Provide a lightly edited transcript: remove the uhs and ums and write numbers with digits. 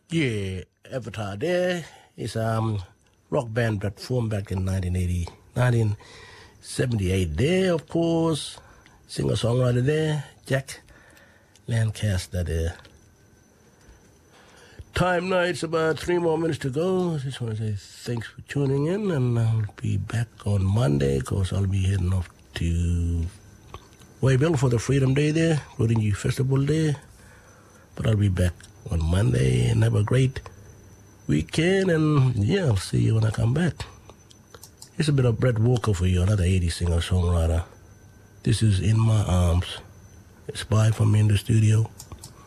Yeah, Avatar there is rock band that formed back in 1978 there, of course. Singer-songwriter there, Jack Lancaster there. Time now, it's about 3 more minutes to go. I just want to say thanks for tuning in, and I'll be back on Monday, because I'll be heading off to Wayville for the Freedom Day there, Rodinji Festival Day. But I'll be back on Monday, and have a great weekend, and yeah, I'll see you when I come back. Here's a bit of Brett Walker for you, another 80s singer-songwriter. This is In My Arms. It's bye from me in the studio.